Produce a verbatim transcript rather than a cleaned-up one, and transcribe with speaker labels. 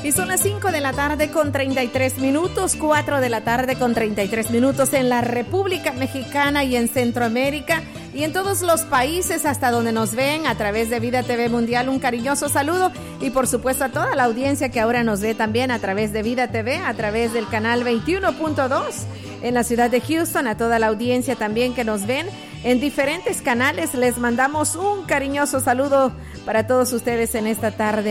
Speaker 1: Y son las cinco de la tarde con treinta y tres minutos, cuatro de la tarde con treinta y tres minutos en la República Mexicana y en Centroamérica y en todos los países hasta donde nos ven a través de Vida T V Mundial. Un cariñoso saludo y por supuesto a toda la audiencia que ahora nos ve también a través de Vida T V, a través del canal veintiuno punto dos en la ciudad de Houston, a toda la audiencia también que nos ven en diferentes canales. Les mandamos un cariñoso saludo para todos ustedes en esta tarde.